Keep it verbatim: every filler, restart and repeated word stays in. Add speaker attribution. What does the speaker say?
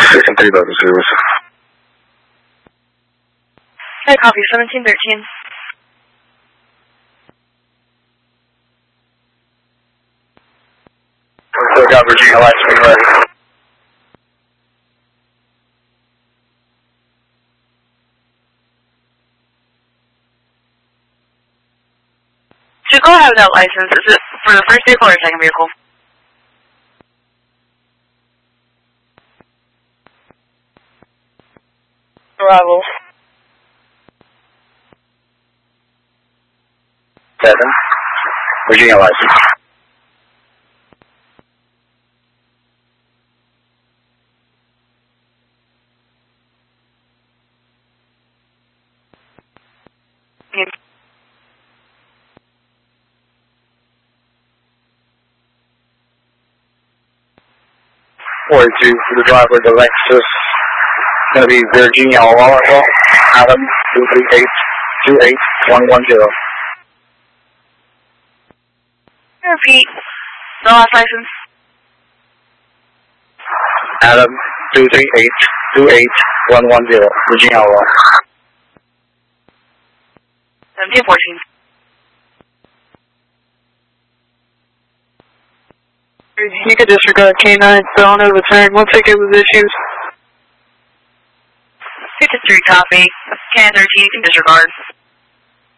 Speaker 1: Second three level zeros.
Speaker 2: Hey, copy seventeen thirteen.
Speaker 1: So got Virginia lights when ready.
Speaker 2: Should go ahead without license. Is it for the first vehicle or second vehicle? Arrival.
Speaker 1: Seven. Virginia license. forty-two for the driver of the Lexus. It's going to be Virginia Oliver, Adam two three eight two eight one one zero.
Speaker 2: Repeat. The last license.
Speaker 1: Adam two three eight two eight one one zero. Virginia Oliver.
Speaker 2: seventeen fourteen.
Speaker 3: You could disregard K nine, so on over turn. One ticket was issued.
Speaker 2: fifty-three copy. K thirteen, you can disregard.